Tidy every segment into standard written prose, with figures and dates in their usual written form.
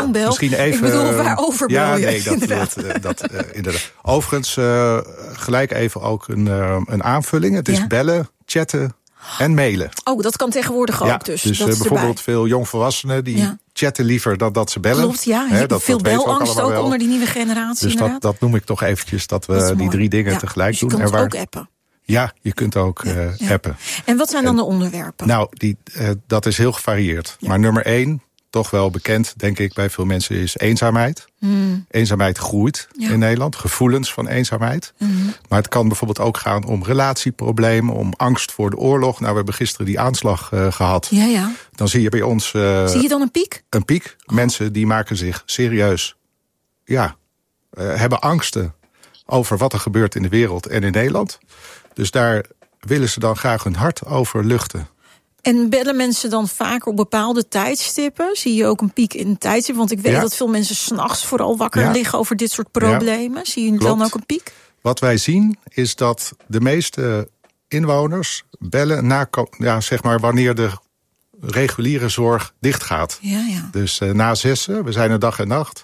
bel. Misschien even, ik bedoel, waarover bel je? Nee, dat inderdaad. Overigens, gelijk even ook een aanvulling. Het is bellen, chatten en mailen. Oh, dat kan tegenwoordig ook. Dus dat bijvoorbeeld erbij. Veel jongvolwassenen die chatten liever dan dat ze bellen. Klopt, ja. Veel belangst ook onder die nieuwe generatie. Dus dat noem ik toch eventjes, dat we die 3 dingen tegelijk doen. Je kunt ook appen. Ja, je kunt ook appen. En wat zijn dan de onderwerpen? Nou, dat is heel gevarieerd. Ja. Maar nummer 1, toch wel bekend, denk ik, bij veel mensen, is eenzaamheid. Eenzaamheid groeit in Nederland. Gevoelens van eenzaamheid. Maar het kan bijvoorbeeld ook gaan om relatieproblemen, om angst voor de oorlog. Nou, we hebben gisteren die aanslag gehad. Ja. Dan zie je bij ons... zie je dan een piek? Een piek. Mensen die maken zich serieus... hebben angsten over wat er gebeurt in de wereld en in Nederland. Dus daar willen ze dan graag hun hart over luchten. En bellen mensen dan vaker op bepaalde tijdstippen? Zie je ook een piek in een tijdstip? Want ik weet dat veel mensen 's nachts vooral wakker liggen over dit soort problemen. Zie je dan ook een piek? Wat wij zien is dat de meeste inwoners bellen zeg maar wanneer de reguliere zorg dichtgaat. Ja. Dus na 6:00, we zijn er dag en nacht.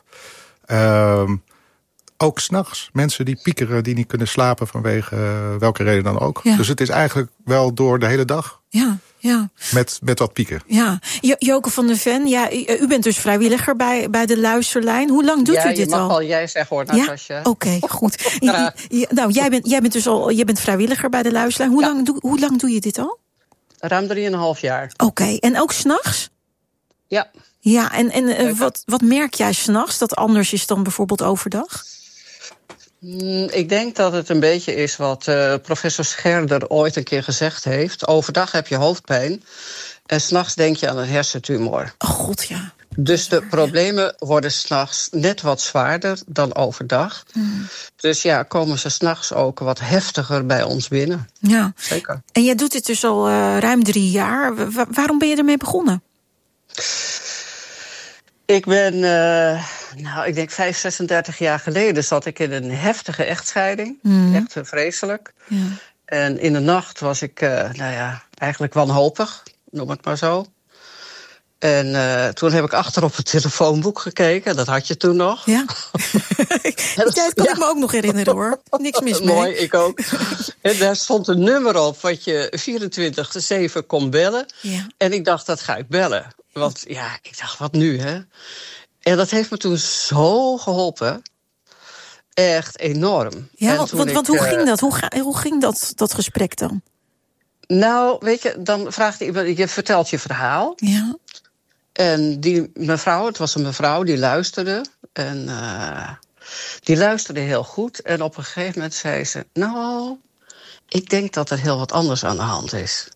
Ook 's nachts. Mensen die piekeren, die niet kunnen slapen vanwege welke reden dan ook. Ja. Dus het is eigenlijk wel door de hele dag. Ja. Met wat pieken. Ja. Joke van der Ven, u bent dus vrijwilliger bij de luisterlijn. Hoe lang doet u dit al? Ja, je mag al jij zeggen hoor, Natasja. Oké, goed. Nou, jij bent vrijwilliger bij de luisterlijn. Hoe lang doe je dit al? Ruim 3,5 jaar. Oké, en ook 's nachts? Ja. Ja, en wat merk jij 's nachts dat anders is dan bijvoorbeeld overdag? Ik denk dat het een beetje is wat professor Scherder ooit een keer gezegd heeft. Overdag heb je hoofdpijn en 's nachts denk je aan een hersentumor. Oh god, ja. Dus de problemen worden 's nachts net wat zwaarder dan overdag. Dus komen ze 's nachts ook wat heftiger bij ons binnen. Ja. Zeker. En jij doet dit dus al ruim 3 jaar. Waarom ben je ermee begonnen? Ik ben, ik denk 36 jaar geleden zat ik in een heftige echtscheiding. Echt vreselijk. Ja. En in de nacht was ik, eigenlijk wanhopig, noem het maar zo. En toen heb ik achter op het telefoonboek gekeken. Dat had je toen nog. Ja. Die tijd kan ik me ook nog herinneren, hoor. Niks mis mee. Mooi, ik ook. En daar stond een nummer op wat je 24/7 kon bellen. Ja. En ik dacht, dat ga ik bellen. Want ik dacht, wat nu, hè? En dat heeft me toen zo geholpen. Echt enorm. Ja, want hoe ging dat? Hoe ging dat gesprek dan? Nou, weet je, dan vraagt iemand, je vertelt je verhaal. Ja. En die mevrouw, het was een mevrouw, die luisterde. En die luisterde heel goed. En op een gegeven moment zei ze, nou, ik denk dat er heel wat anders aan de hand is.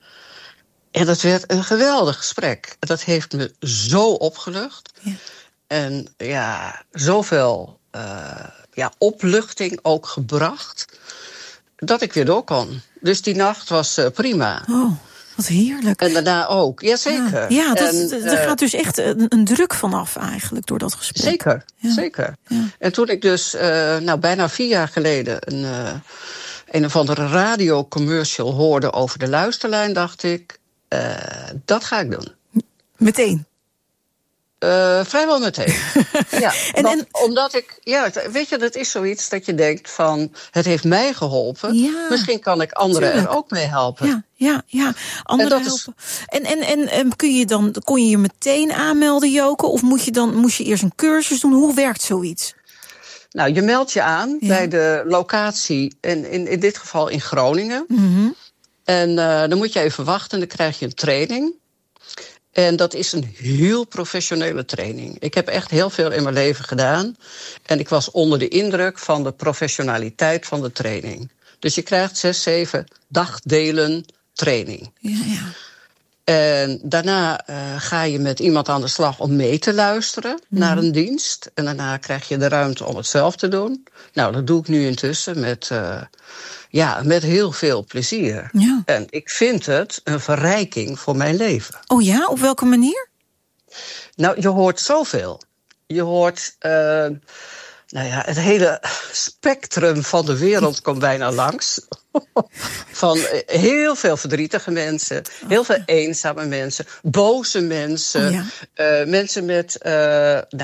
En dat werd een geweldig gesprek. Dat heeft me zo opgelucht. Ja. En zoveel opluchting ook gebracht, dat ik weer door kon. Dus die nacht was prima. Oh, wat heerlijk. En daarna ook, jazeker. Ja, er gaat dus echt een druk vanaf eigenlijk door dat gesprek. Zeker. Ja. En toen ik dus bijna 4 jaar geleden een of andere radiocommercial hoorde over de luisterlijn, dacht ik, dat ga ik doen. Meteen? Vrijwel meteen. Omdat ik, weet je, dat is zoiets dat je denkt van, het heeft mij geholpen. Ja, misschien kan ik anderen er ook mee helpen. Ja, anderen helpen. En kon je je meteen aanmelden, Joke? Of moest je eerst een cursus doen? Hoe werkt zoiets? Nou, je meldt je aan bij de locatie, en in dit geval in Groningen. Mm-hmm. En dan moet je even wachten, dan krijg je een training. En dat is een heel professionele training. Ik heb echt heel veel in mijn leven gedaan. En ik was onder de indruk van de professionaliteit van de training. Dus je krijgt 6, 7 dagdelen training. Ja. En daarna ga je met iemand aan de slag om mee te luisteren naar een dienst. En daarna krijg je de ruimte om het zelf te doen. Nou, dat doe ik nu intussen met heel veel plezier. Ja. En ik vind het een verrijking voor mijn leven. Oh ja? Op welke manier? Nou, je hoort zoveel. Je hoort het hele spectrum van de wereld komt bijna langs. Van heel veel verdrietige mensen, heel veel eenzame mensen, boze mensen, mensen met